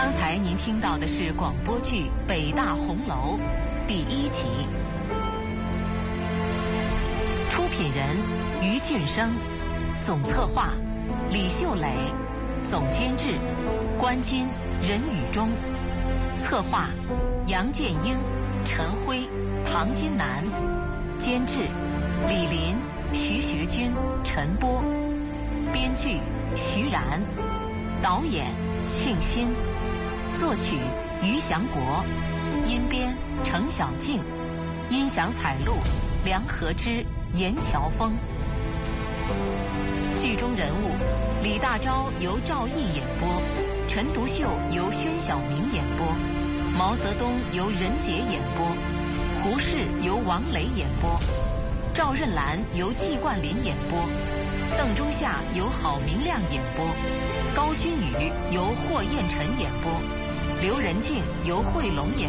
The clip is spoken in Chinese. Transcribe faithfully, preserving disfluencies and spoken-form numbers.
刚才您听到的是广播剧《北大红楼》第一集，出品人于俊生，总策划李秀磊，总监制关金、任宇中，策划杨建英、陈辉、唐金南，监制李林、徐学军、陈波，编剧徐然，导演庆新，作曲于祥国，音编程小静，音响采录梁和之、严乔峰。剧中人物李大钊由赵毅演播，陈独秀由宣晓明演播，毛泽东由任杰演播，胡适由王磊演播，赵任兰由季冠霖演播，邓中夏由郝明亮演播，高君宇由霍彦辰演播，刘仁静由惠龙演播。